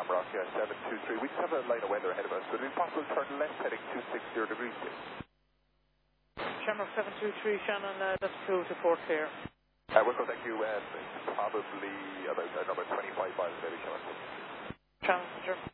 Shamrock 723. We just have a line of weather ahead of us. Would it be possible to turn left heading 260 degrees, please? Shamrock 723, Shannon, that's through to Port Clare. Wilco, thank you. It's probably about 25 miles maybe, Shamrock. Transitor.